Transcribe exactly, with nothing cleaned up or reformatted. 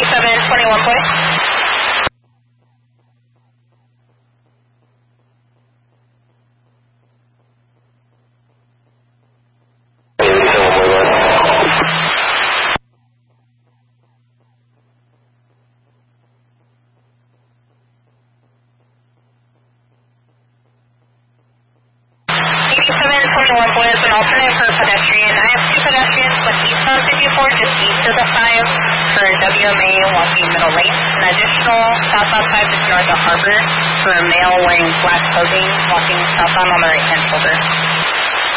seven twenty-one point. eighty-seven twenty-one point is an alternate for pedestrian. I have two pedestrians with eastbound fifty-four just east of the five for W M A walking middle lane. An additional southbound five just north of Harbor for a male wearing black clothing walking southbound on the right hand shoulder.